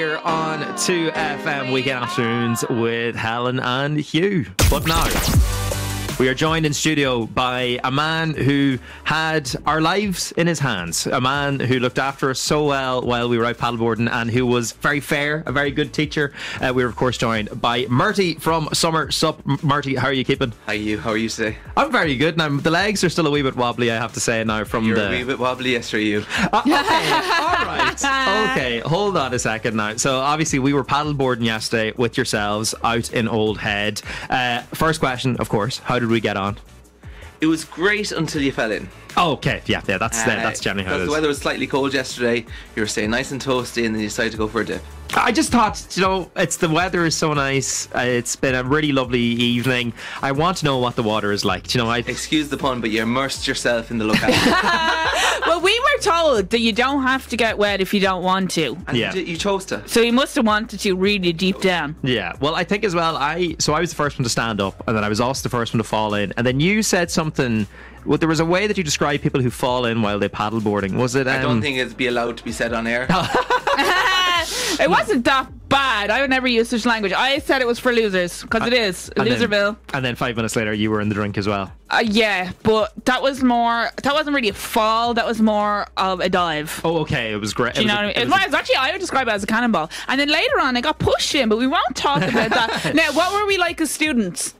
Here on 2FM Weekend Afternoons with Helen and Hugh. But now, we are joined in studio by a man who had our lives in his hands. A man who looked after us so well while we were out paddleboarding and who was very fair, a very good teacher. We were, of course, joined by Murty from Summer Sup. Murty, how are you keeping? Hi, you. How are you today? I'm very good. Now, the legs are still a wee bit wobbly, I have to say now. You're a wee bit wobbly, yes, are you? Okay, all right. Okay, hold on a second now. So, obviously, we were paddleboarding yesterday with yourselves out in Old Head. First question, of course, how did we get on? It was great until you fell in. Oh, okay, yeah, that's generally how it Because is. the weather was slightly cold yesterday, you were staying nice and toasty, and then you decided to go for a dip. I just thought, the weather is so nice. It's been a really lovely evening. I want to know what the water is like. Excuse the pun, but you immersed yourself in the lookout. Well, we were told that you don't have to get wet if you don't want to. And Yeah. you chose to. So you must have wanted to really deep down. Yeah, well, I think as well, I was the first one to stand up, and then I was also the first one to fall in, and then you said something. Well, there was a way that you describe people who fall in while they paddleboarding. Was it? I don't think it'd be allowed to be said on air. It wasn't that bad. I would never use such language. I said it was for losers, because it is. Loserville. And then 5 minutes later, you were in the drink as well. Yeah, but that wasn't really a fall, that was more of a dive. Oh, okay, it was great. Do you know what I mean? It was actually, I would describe it as a cannonball. And then later on, I got pushed in, but we won't talk about that. Now, what were we like as students?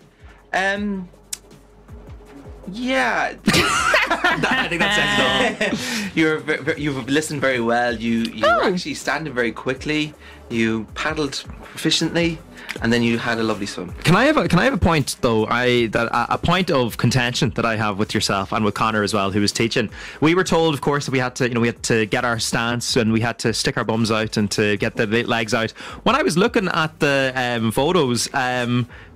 Yeah. I think that says it all. You've listened very well. You were actually standing very quickly. You paddled proficiently, and then you had a lovely swim. Can I have a point though? A point of contention that I have with yourself and with Connor as well, who was teaching. We were told, of course, that we had to get our stance and we had to stick our bums out and to get the legs out. When I was looking at the photos,